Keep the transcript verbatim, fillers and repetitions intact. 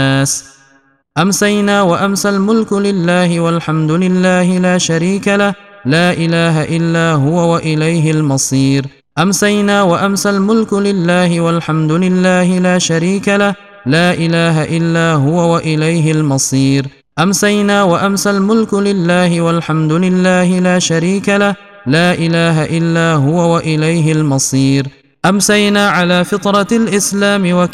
الناس أمسينا وأمسى الملك لله والحمد لله لا شريك له لا إله إلا هو وإليه المصير أمسينا وأمسى الملك لله والحمد لله لا شريك له لا إله إلا هو وإليه المصير أمسينا وأمسى الملك لله والحمد لله لا شريك له لا إله إلا هو وإليه المصير أمسينا على فطرة الإسلام